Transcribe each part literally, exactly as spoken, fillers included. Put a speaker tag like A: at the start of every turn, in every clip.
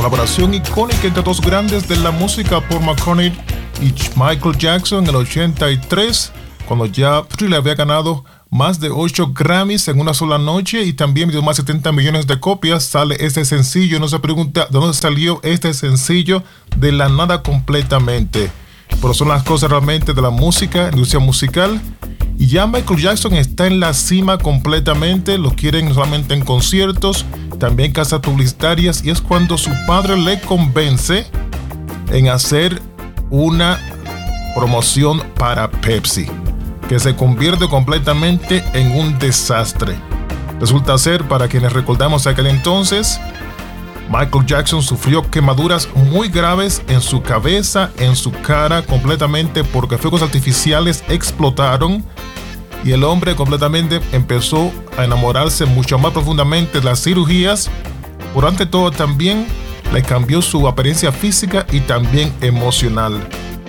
A: colaboración icónica entre dos grandes de la música, Paul McCartney y Michael Jackson, en el ochenta y tres, cuando ya Thriller había ganado más de ocho Grammys en una sola noche y también vendió más de setenta millones de copias. Sale este sencillo. No se pregunta de dónde salió este sencillo, de la nada completamente. Pero son las cosas realmente de la música, industria musical. Y ya Michael Jackson está en la cima completamente. Lo quieren no solamente en conciertos, también en casas publicitarias. Y es cuando su padre le convence en hacer una promoción para Pepsi, que se convierte completamente en un desastre. Resulta ser, para quienes recordamos aquel entonces, Michael Jackson sufrió quemaduras muy graves en su cabeza, en su cara, completamente porque fuegos artificiales explotaron y el hombre completamente empezó a enamorarse mucho más profundamente de las cirugías. Por ante todo, también le cambió su apariencia física y también emocional.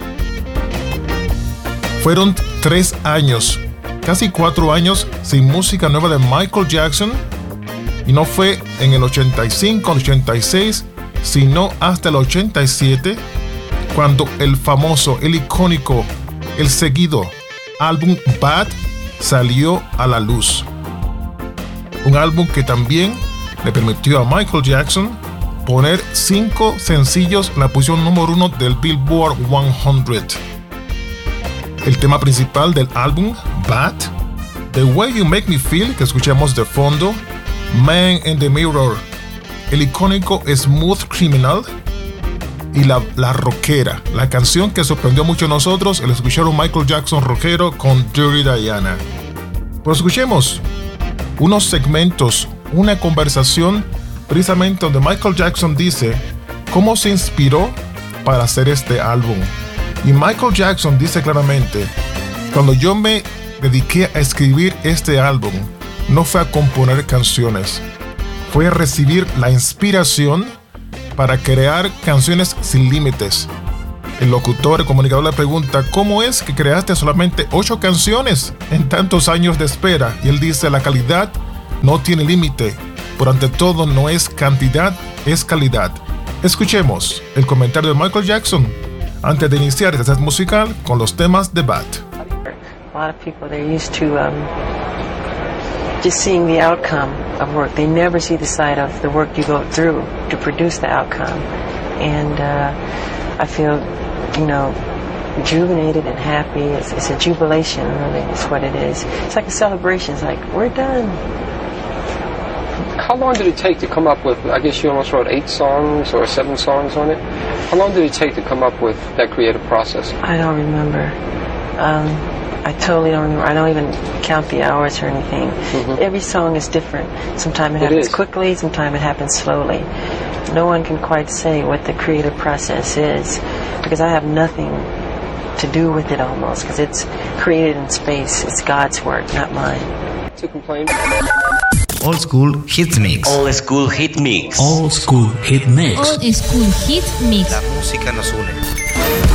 A: Fueron tres años, casi cuatro años sin música nueva de Michael Jackson, y no fue en el ochenta y cinco, ochenta y seis, sino hasta el ochenta y siete, cuando el famoso, el icónico, el seguido álbum Bad salió a la luz. Un álbum que también le permitió a Michael Jackson poner cinco sencillos en la posición número uno del Billboard cien. El tema principal del álbum, Bad, The Way You Make Me Feel, que escuchamos de fondo, Man in the Mirror, el icónico Smooth Criminal y la, la rockera, la canción que sorprendió mucho a nosotros, el escuchar un Michael Jackson rockero con Dirty Diana. Pues escuchemos unos segmentos, una conversación precisamente donde Michael Jackson dice cómo se inspiró para hacer este álbum. Y Michael Jackson dice claramente: cuando yo me dediqué a escribir este álbum, no fue a componer canciones, fue a recibir la inspiración para crear canciones sin límites. El locutor, el comunicador le pregunta: ¿cómo es que creaste solamente ocho canciones en tantos años de espera? Y él dice: la calidad no tiene límite, por ante todo no es cantidad, es calidad. Escuchemos el comentario de Michael Jackson antes de iniciar este set musical con los temas de Bad.
B: A lot of people, they're used to um, just seeing the outcome of work. They never see the side of the work you go through to produce the outcome. And uh, I feel, you know, rejuvenated and happy. It's, it's a jubilation, really, is what it is. It's like a celebration. It's like, we're done.
C: How long did it take to come up with, I guess you almost wrote eight songs or seven songs on it. How long did it take to come up with that creative process?
B: I don't remember. Um, I totally don't remember. I don't even count the hours or anything. Mm-hmm. Every song is different. Sometimes it, it happens is. quickly, sometimes it happens slowly. No one can quite say what the creative process is, because I have nothing to do with it almost, because it's created in space. It's God's work, not mine.
C: To complain.
D: Old School Hit Mix.
E: Old School Hit Mix.
D: Old School Hit Mix.
F: Old School Hit Mix.
E: La música nos une.